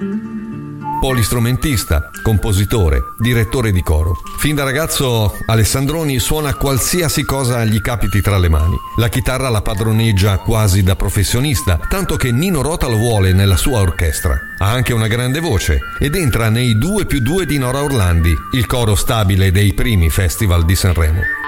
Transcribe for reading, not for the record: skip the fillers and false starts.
Polistrumentista, compositore, direttore di coro. Fin da ragazzo Alessandroni suona qualsiasi cosa gli capiti tra le mani. La chitarra la padroneggia quasi da professionista, tanto che Nino Rota lo vuole nella sua orchestra. Ha anche una grande voce ed entra nei 2+2 di Nora Orlandi, il coro stabile dei primi festival di Sanremo.